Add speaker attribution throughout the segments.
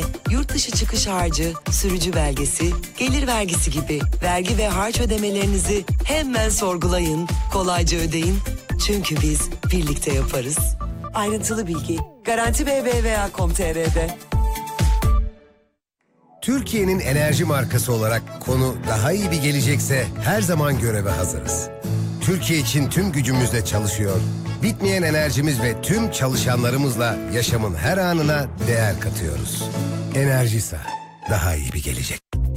Speaker 1: yurt dışı çıkış harcı, sürücü belgesi, gelir vergisi gibi vergi ve harç ödemelerinizi hemen sorgulayın, kolayca ödeyin. Çünkü biz birlikte yaparız. Ayrıntılı bilgi Garanti BBVA.com.tr'de.
Speaker 2: Türkiye'nin enerji markası olarak konu daha iyi bir gelecekse her zaman göreve hazırız. Türkiye için tüm gücümüzle çalışıyor, bitmeyen enerjimiz ve tüm çalışanlarımızla yaşamın her anına değer katıyoruz. Enerjisa, daha iyi bir gelecek.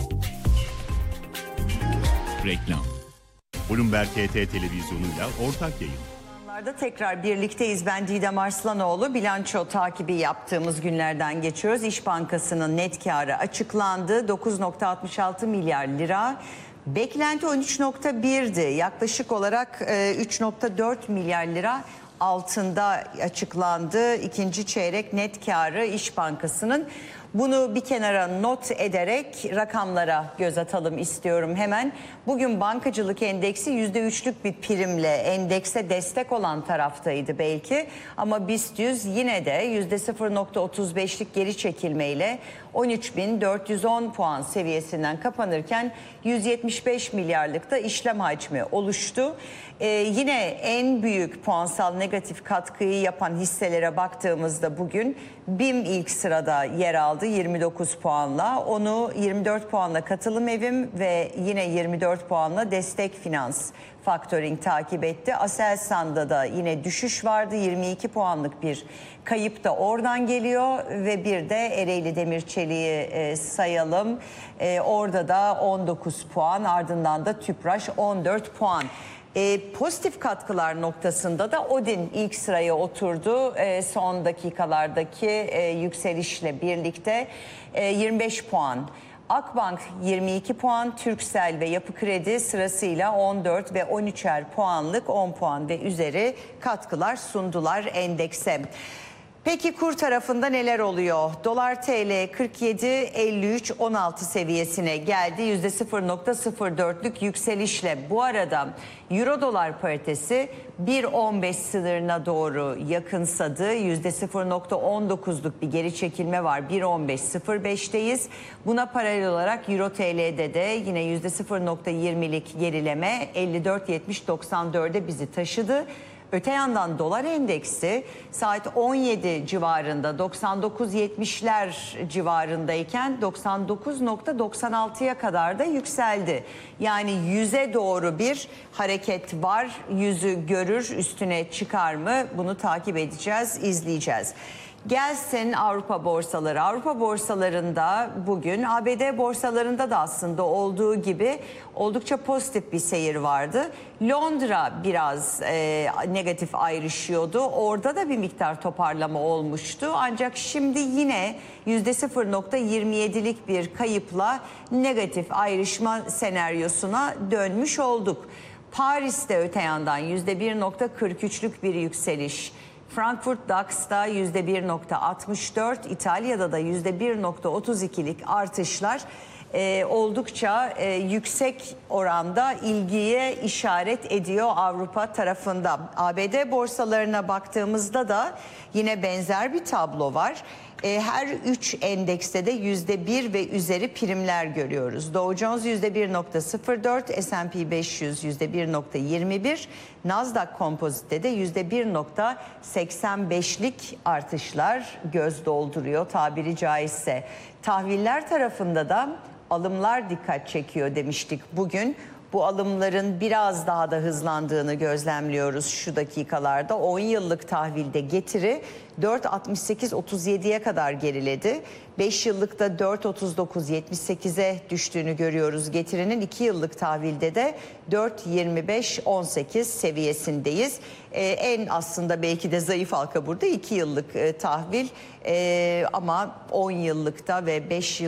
Speaker 3: Reklam. Bloomberg TT televizyonuyla ortak yayın.
Speaker 4: Tekrar birlikteyiz. Ben Didem Arslanoğlu. Bilanço takibi yaptığımız günlerden geçiyoruz. İş Bankası'nın net karı açıklandı. 9.66 milyar lira. Beklenti 13.1'di. Yaklaşık olarak 3.4 milyar lira altında açıklandı. İkinci çeyrek net karı İş Bankası'nın. Bunu bir kenara not ederek rakamlara göz atalım istiyorum hemen. Bugün bankacılık endeksi %3'lük bir primle endekse destek olan taraftaydı belki. Ama BIST 100 yine de %0.35'lik geri çekilmeyle 13.410 puan seviyesinden kapanırken 175 milyarlık da işlem hacmi oluştu. Yine en büyük puansal negatif katkıyı yapan hisselere baktığımızda bugün BİM ilk sırada yer aldı 29 puanla. Onu 24 puanla Katılım Evim ve yine 24 puanla Destek Finans Factoring takip etti. Aselsan'da da yine düşüş vardı. 22 puanlık bir kayıp da oradan geliyor ve bir de Ereğli Demir Çelik'i sayalım. Orada da 19 puan, ardından da Tüpraş 14 puan. Pozitif katkılar noktasında da Odin ilk sıraya oturdu. Son dakikalardaki yükselişle birlikte 25 puan. Akbank 22 puan, Turkcell ve Yapı Kredi sırasıyla 14 ve 13'er puanlık 10 puan ve üzeri katkılar sundular endekse. Peki kur tarafında neler oluyor? Dolar TL 47.53.16 seviyesine geldi. %0.04'lük yükselişle. Bu arada Euro dolar paritesi 1.15 sınırına doğru yakınsadı. %0.19'luk bir geri çekilme var. 1.15.05'teyiz. Buna paralel olarak Euro TL'de de yine %0.20'lik gerileme 54.70.94'e bizi taşıdı. Öte yandan dolar endeksi saat 17 civarında 99.70'ler civarındayken 99.96'ya kadar da yükseldi. Yani 100'e doğru bir hareket var. 100'ü görür, üstüne çıkar mı? Bunu takip edeceğiz, izleyeceğiz. Gelsin Avrupa borsaları. Avrupa borsalarında bugün ABD borsalarında da aslında olduğu gibi oldukça pozitif bir seyir vardı. Londra biraz negatif ayrışıyordu. Orada da bir miktar toparlama olmuştu. Ancak şimdi yine %0.27'lik bir kayıpla negatif ayrışma senaryosuna dönmüş olduk. Paris'te öte yandan %1.43'lük bir yükseliş. Frankfurt DAX'ta %1.64, İtalya'da da %1.32'lik artışlar oldukça yüksek oranda ilgiye işaret ediyor Avrupa tarafında. ABD borsalarına baktığımızda da yine benzer bir tablo var. Her 3 endekste de %1 ve üzeri primler görüyoruz. Dow Jones %1.04, S&P 500 %1.21, Nasdaq Composite'de de %1.85'lik artışlar göz dolduruyor tabiri caizse. Tahviller tarafında da alımlar dikkat çekiyor demiştik bugün. Bu alımların biraz daha da hızlandığını gözlemliyoruz şu dakikalarda. 10 yıllık tahvilde getiri 4.68-37'ye kadar geriledi. 5 yıllıkta 4.39-78'e düştüğünü görüyoruz getirinin. 2 yıllık tahvilde de 4.25-18 seviyesindeyiz. En aslında belki de zayıf halka burada 2 yıllık tahvil ama 10 yıllıkta ve 5 yıl